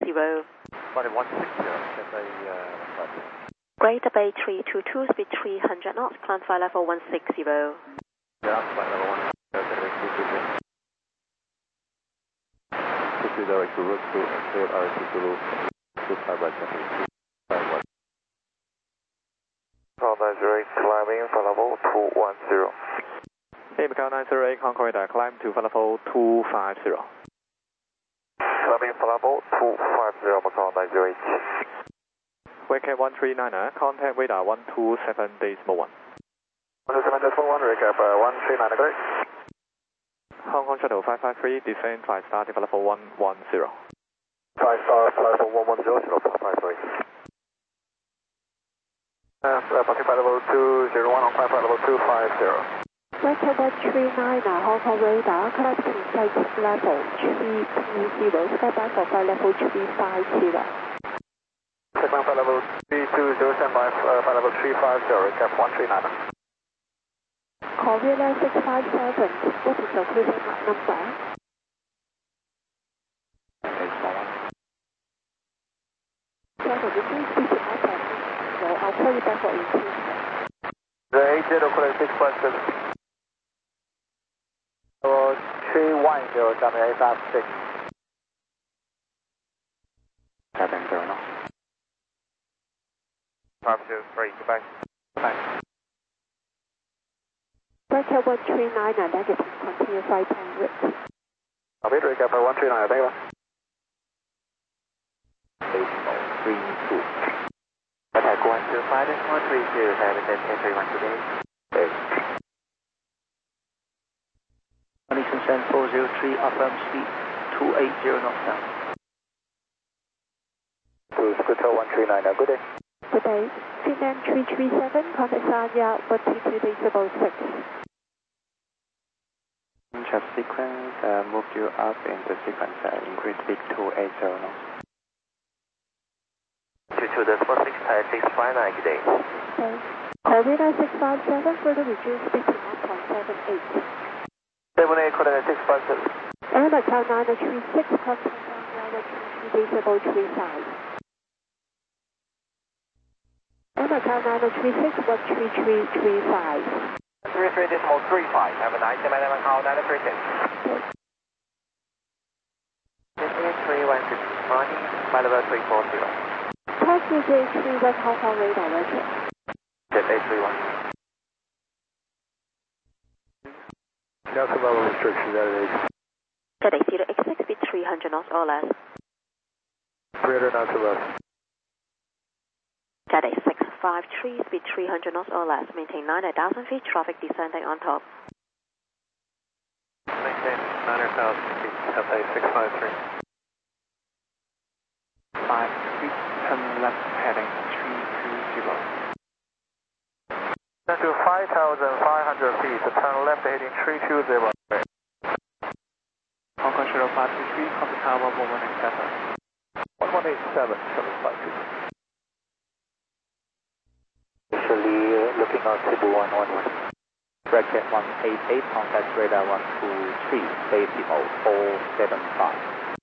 Runway 160, Cathay 150. Greater Bay 322, speed 300 knots, climb flight level 160. Yeah, flight level 160, 2 direct to route 2, clear RC Zulu, 25 right, 25 908, climbing flight level 210. Hey, Macau 908, Concord Radar, climb to flight level 250. Climbing flight level 250, Macau 908. Wake 139er, contact radar 127.1. 127.1, recap 139, correct? Hong Kong Shuttle 553, descend 5 star, flight level 110. 5 star, flight level 110, Shuttle 553. Parking flight level 201, on flight level 250. Wake 139er, Hong Kong radar, climb to flight level 320, stand by for flight level 350. Checkpoint flight level 320, stand by flight level 350, recap 139er. Korea 657, what is your cruising number? I'll call you back for increase. The 80 657. 310, down to 856. 7 now. 523, goodbye. Bye. Wake 139er, negative, continue flight en route. I'll be recap 139, thank you. 32. Attack 125, 130, have a 1031 today. Condition 403, affirm speed 280 knots down. To Scooter 139, good day. Good day. Finland 337, contact Sanya 122.06. Change sequence, move you up in the sequence, increase speed to 80 knots. 22.46, type 659, good day. Okay. Korea 657, further reduce speed to 1.78. 78, coordinate 657. And Macau 936, contact Sanya 122.35. And Macau 936, 133.35. 33.35, have a nice day, Madam Macau 936. 316, morning, flight level 340. Taxi J31 Hong Kong radar, roger. Jet A31. Delta level restriction, that is. Jet A0X6, speed 300 knots or less. 300 knots or less. Jet A653, speed 300 knots or less. Maintain 9,000 feet, traffic descending on top. Maintain 9,000 feet, Cathay 653. 5 feet, turn left heading 320. Down to 5,500 feet, turn left heading 320. Hong Kong Shuttle 523, contact tower 1187. 1187, 752. Actually, looking on Cebu 111. Bracket 188, contact radar 123, decimal 475.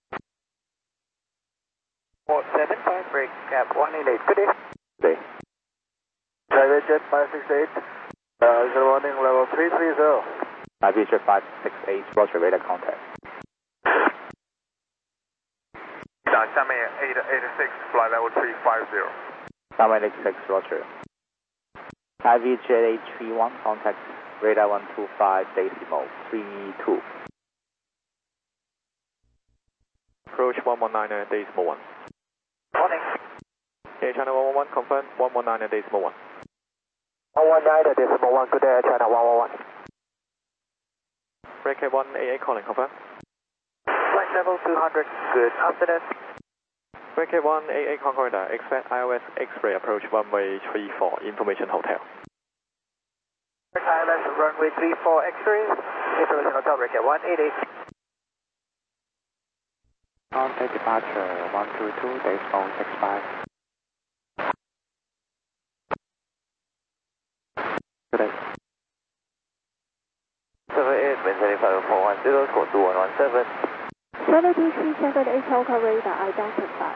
475, break cap 188, good day. Good day. Private jet 568, warning level 330. Private jet 568, roger, radar contact. 下面886, flight level 350. 786, roger. Private jet 831, contact radar 125, decimal 32. Approach 119 decimal 1. Morning. Okay, China 111, confirm 119 decimal 1. 119 decimal 1, good day, China 111. Break 188 calling, confirm. Flight level 200, good afternoon. Break 188 Concord Radar, expect ILS X-ray approach runway 34, information hotel. ILS runway 34 X-ray, information hotel, break 188. Contact departure 122, decimal 65. Good day. 78, maintaining 50410, code 2117. 7237 Hong Kong radar identified.